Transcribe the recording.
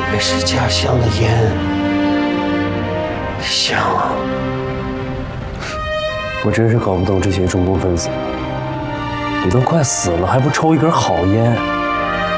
还是家乡的烟香啊！ 我真是搞不懂这些中共分子，你都快死了，还不抽一根好烟？